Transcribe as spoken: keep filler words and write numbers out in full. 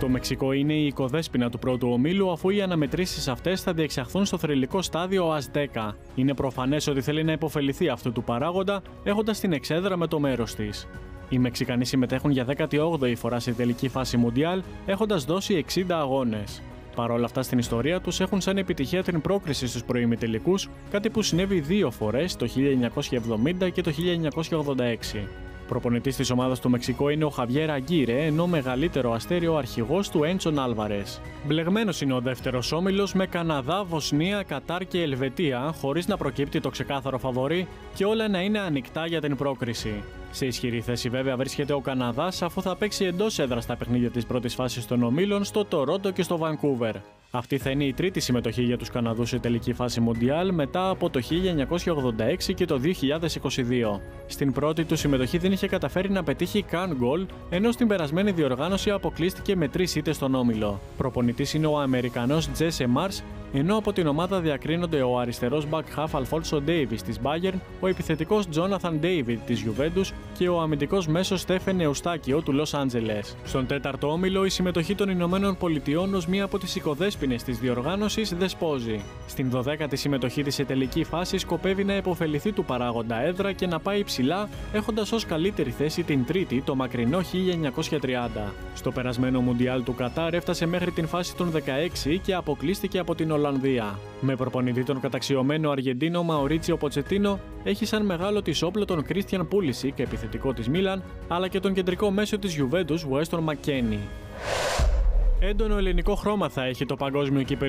Το Μεξικό είναι η οικοδέσποινα του πρώτου ομίλου, αφού οι αναμετρήσεις αυτές θα διεξαχθούν στο θρυλικό στάδιο Αζτέκα. Είναι προφανές ότι θέλει να υποφεληθεί αυτού του παράγοντα, έχοντας την εξέδρα με το μέρος της. Οι Μεξικανοί συμμετέχουν για δέκατη όγδοη φορά σε τελική φάση Μουντιάλ, έχοντας δώσει εξήντα αγώνες. Παρ' όλα αυτά, στην ιστορία τους έχουν σαν επιτυχία την πρόκριση στους προημιτελικούς, κάτι που συνέβη δύο φορές, το χίλια εννιακόσια εβδομήντα και το χίλια εννιακόσια ογδόντα έξι. Προπονητής της ομάδας του Μεξικό είναι ο Χαβιέρ Αγκίρε, ενώ μεγαλύτερο αστέριο αρχηγός του Έντσον Άλβαρες. Μπλεγμένος είναι ο δεύτερος όμιλος με Καναδά, Βοσνία, Κατάρ και Ελβετία, χωρίς να προκύπτει το ξεκάθαρο φαβορί και όλα να είναι ανοιχτά για την πρόκριση. Σε ισχυρή θέση βέβαια βρίσκεται ο Καναδάς, αφού θα παίξει εντός έδρας τα παιχνίδια της πρώτης φάσης των ομίλων στο Τορόντο και στο Βανκούβερ. Αυτή θα είναι η τρίτη συμμετοχή για τους Καναδούς σε τελική φάση Μουντιάλ μετά από το χίλια εννιακόσια ογδόντα έξι και το δύο χιλιάδες είκοσι δύο. Στην πρώτη του συμμετοχή δεν είχε καταφέρει να πετύχει καν γκολ, ενώ στην περασμένη διοργάνωση αποκλείστηκε με τρεις ήττες στον όμιλο. Προπονητής είναι ο Αμερικανός Τζέσε Μάρς, ενώ από την ομάδα διακρίνονται ο αριστερός back half Αλφόνσο Ντέιβις της Bayern, ο επιθετικός Τζόναθαν Ντέιβιντ της Juventus και ο αμυντικός μέσος Στέφεν Εουστάκιο του Λος Άντζελες. Στον τέταρτο όμιλο, η συμμετοχή των Ηνωμένων Πολιτειών ως μία από τις οικοδέσποινες της διοργάνωσης δεσπόζει. Στην δωδέκατη συμμετοχή της σε τελική φάση σκοπεύει να υποφεληθεί του παράγοντα έδρα και να πάει ψηλά, έχοντας ως καλύτερη θέση την τρίτη, το μακρινό χίλια εννιακόσια τριάντα. Στο περασμένο Μουντιάλ του Κατάρ έφτασε μέχρι την φάση των δεκαέξι και αποκλείστηκε από την Ολλανδία. Με προπονητή τον καταξιωμένο Αργεντίνο Μαουρίτσιο Ποτσετίνο, έχει σαν μεγάλο της όπλο τον Κρίστιαν Πούλισικ, επιθετικό της Μίλαν, αλλά και τον κεντρικό μέσο της Juventus Weston McKennie. Έντονο ελληνικό χρώμα θα έχει το παγκόσμιο κύπελλο